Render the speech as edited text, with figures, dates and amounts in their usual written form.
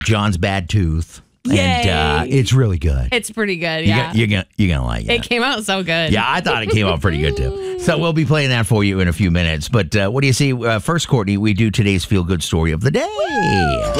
John's Bad Tooth. Yay. And it's really good. It's pretty good, yeah. You're gonna like it. It came out so good. Yeah, I thought it came out pretty good, too. So we'll be playing that for you in a few minutes. But what do you see? First, Courtney, we do today's feel-good story of the day.